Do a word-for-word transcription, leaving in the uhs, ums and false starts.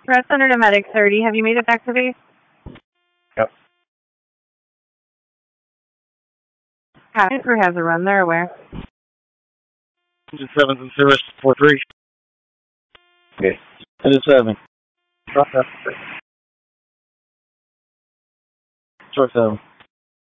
Press under to medic thirty. Have you made it back to base? Yep. Captain crew has a run. They're aware. Engine seven and service four three. Okay. Engine seven. Short seven.